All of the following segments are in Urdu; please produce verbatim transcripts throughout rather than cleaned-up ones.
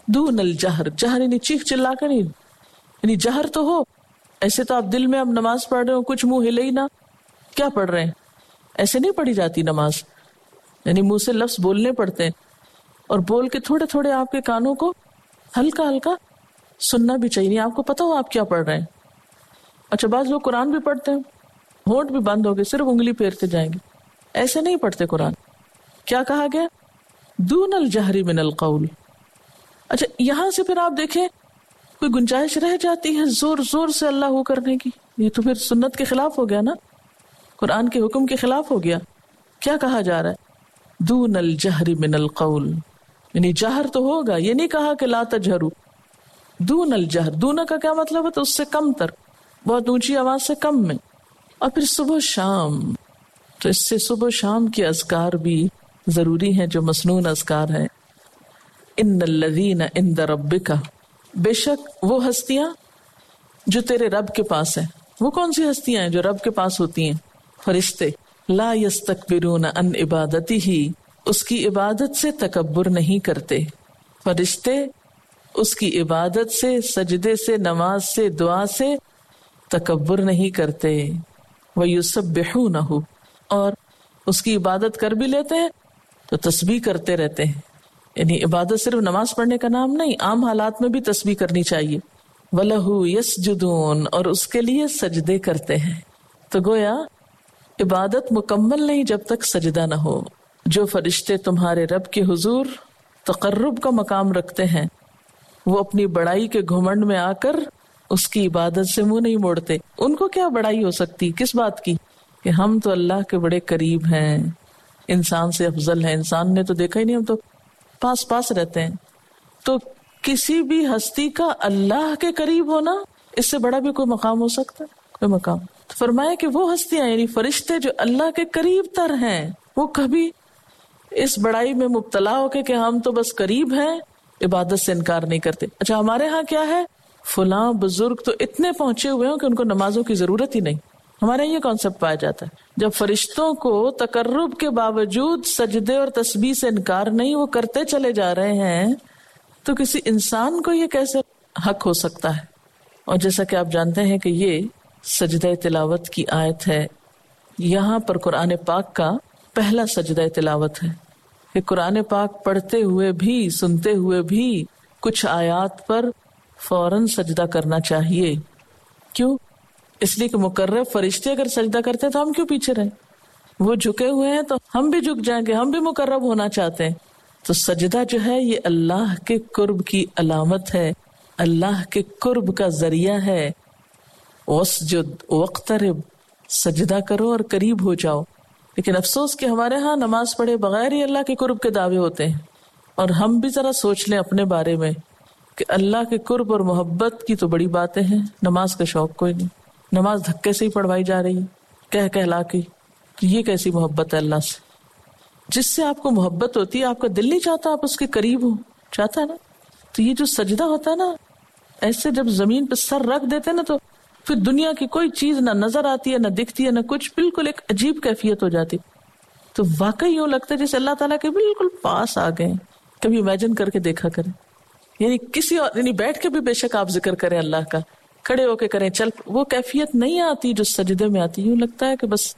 دون الجہر، جہر یعنی چیخ چلا کر نہیں، یعنی جہر تو ہو، ایسے تو آپ دل میں اب نماز پڑھ رہے ہو کچھ منہ ہلے ہی نہ، کیا پڑھ رہے ہیں؟ ایسے نہیں پڑھی جاتی نماز، یعنی منہ سے لفظ بولنے پڑتے ہیں، اور بول کے تھوڑے تھوڑے آپ کے کانوں کو ہلکا ہلکا سننا بھی چاہیے، آپ کو پتا ہو آپ کیا پڑھ رہے ہیں۔ اچھا بعض لوگ قرآن بھی پڑھتے ہیں، ہونٹ بھی بند ہو گئے، صرف انگلی پھیرتے جائیں گے، ایسے نہیں پڑھتے قرآن۔ کیا کہا گیا؟ دون الجہر من القول۔ اچھا یہاں سے پھر آپ دیکھیں کوئی گنجائش رہ جاتی ہے زور زور سے اللہ ہو کرنے کی، یہ تو پھر سنت کے خلاف ہو گیا نا، قرآن کے حکم کے خلاف ہو گیا۔ کیا کہا جا رہا ہے؟ دون الجہر من القول، یعنی جہر تو ہوگا، یہ نہیں کہا کہ لا تجہروا، دون الجہر، دون کا کیا مطلب ہے؟ تو اس سے کم تر، بہت اونچی آواز سے کم میں۔ اور پھر صبح شام، تو اس سے صبح شام کے اذکار بھی ضروری ہیں جو مسنون اذکار ہیں۔ ان الذین عند ربک، بے شک وہ ہستیاں جو تیرے رب کے پاس ہیں۔ وہ کون سی ہستیاں ہیں جو رب کے پاس ہوتی ہیں؟ فرشتے۔ لا یستکبرون عن عبادتہ، اس کی عبادت سے تکبر نہیں کرتے۔ فرشتے اس کی عبادت سے، سجدے سے، نماز سے، دعا سے تکبر نہیں کرتے۔ وَيُسَبِّحُونَهُ، اور اس کی عبادت کر بھی لیتے ہیں تو تسبیح کرتے رہتے ہیں، یعنی عبادت صرف نماز پڑھنے کا نام نہیں، عام حالات میں بھی تسبیح کرنی چاہیے۔ وَلَهُ يَسْجُدُونَ، اور اس کے لیے سجدے کرتے ہیں۔ تو گویا عبادت مکمل نہیں جب تک سجدہ نہ ہو۔ جو فرشتے تمہارے رب کے حضور تقرب کا مقام رکھتے ہیں، وہ اپنی بڑائی کے گھمنڈ میں آ کر اس کی عبادت سے منہ نہیں موڑتے۔ ان کو کیا بڑائی ہو سکتی کس بات کی کہ ہم تو اللہ کے بڑے قریب ہیں، انسان سے افضل ہیں، انسان نے تو دیکھا ہی نہیں، ہم تو پاس پاس رہتے ہیں۔ تو کسی بھی ہستی کا اللہ کے قریب ہونا، اس سے بڑا بھی کوئی مقام ہو سکتا ہے؟ کوئی مقام۔ تو فرمایا کہ وہ ہستیاں یعنی فرشتے جو اللہ کے قریب تر ہیں، وہ کبھی اس بڑائی میں مبتلا ہو کے کہ ہم تو بس قریب ہیں، عبادت سے انکار نہیں کرتے۔ اچھا ہمارے ہاں کیا ہے، فلاں بزرگ تو اتنے پہنچے ہوئے ہوں کہ ان کو نمازوں کی ضرورت ہی نہیں۔ ہمارے یہ کانسیپٹ پایا جاتا ہے، جب فرشتوں کو تقرب کے باوجود سجدے اور تسبیح سے انکار نہیں، وہ کرتے چلے جا رہے ہیں، تو کسی انسان کو یہ کیسے حق ہو سکتا ہے؟ اور جیسا کہ آپ جانتے ہیں کہ یہ سجدہ تلاوت کی آیت ہے، یہاں پر قرآن پاک کا پہلا سجدہ تلاوت ہے کہ قرآن پاک پڑھتے ہوئے بھی، سنتے ہوئے بھی کچھ آیات پر فوراً سجدہ کرنا چاہیے۔ کیوں؟ اس لیے کہ مقرب فرشتے اگر سجدہ کرتے ہیں تو ہم کیوں پیچھے رہیں؟ وہ جھکے ہوئے ہیں تو ہم بھی جھک جائیں گے، ہم بھی مقرب ہونا چاہتے ہیں۔ تو سجدہ جو ہے یہ اللہ کے قرب کی علامت ہے، اللہ کے قرب کا ذریعہ ہے۔ وَاسْجُدْ وَاقْتَرِبْ، سجدہ کرو اور قریب ہو جاؤ۔ لیکن افسوس کہ ہمارے ہاں نماز پڑھے بغیر ہی اللہ کے قرب کے دعوے ہوتے ہیں، اور ہم بھی ذرا سوچ لیں اپنے بارے میں کہ اللہ کے قرب اور محبت کی تو بڑی باتیں ہیں، نماز کا شوق کوئی نہیں، نماز دھکے سے ہی پڑھوائی جا رہی ہے، کہہ کہلا کے۔ یہ کیسی محبت ہے اللہ سے؟ جس سے آپ کو محبت ہوتی ہے، آپ کا دل نہیں چاہتا آپ اس کے قریب ہو، چاہتا ہے نا؟ تو یہ جو سجدہ ہوتا ہے نا، ایسے جب زمین پہ سر رکھ دیتے نا، تو پھر دنیا کی کوئی چیز نہ نظر آتی ہے، نہ دکھتی ہے، نہ کچھ، بالکل ایک عجیب کیفیت ہو جاتی۔ تو واقعی یوں لگتا ہے جیسے اللہ تعالیٰ کے بالکل پاس آ گئے۔ کبھی امیجن کر کے دیکھا کریں، یعنی کسی اور، یعنی بیٹھ کے بھی بے شک آپ ذکر کریں اللہ کا، کھڑے ہو کے کریں، چل، وہ کیفیت نہیں آتی جو سجدے میں آتی۔ یوں لگتا ہے کہ بس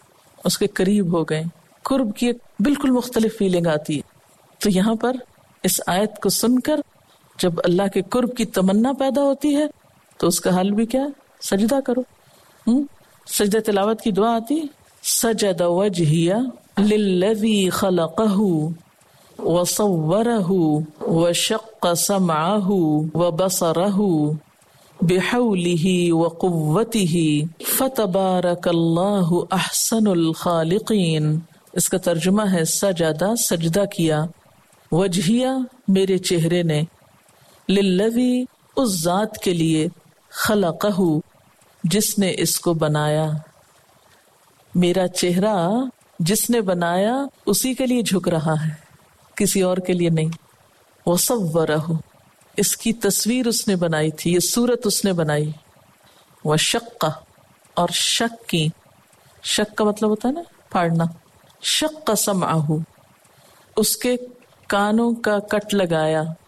اس کے قریب ہو گئے، قرب کی ایک بالکل مختلف فیلنگ آتی ہے۔ تو یہاں پر اس آیت کو سن کر جب اللہ کے قرب کی تمنا پیدا ہوتی ہے تو اس کا حل بھی کیا ہے؟ سجدہ کرو۔ ہم سجدہ تلاوت کی دعا آتی ہے، سجد وجہی للذی خلقہ وصورہ وشق سمعہ وبصرہ بحولہ وقوتہ فتبارک اللہ احسن الخالقین۔ اس کا ترجمہ ہے سجدہ، سجدہ کیا، وجہیہ میرے چہرے نے، للذی اس ذات کے لیے، خلقہ جس نے اس کو بنایا، میرا چہرہ جس نے بنایا اسی کے لیے جھک رہا ہے، کسی اور کے لیے نہیں۔ وصورہ اس کی تصویر اس نے بنائی تھی، یہ صورت اس نے بنائی۔ وشق اور شق کی، شق کا مطلب ہوتا ہے نا پھاڑنا، شق سمعہ اس کے کانوں کا کٹ لگایا،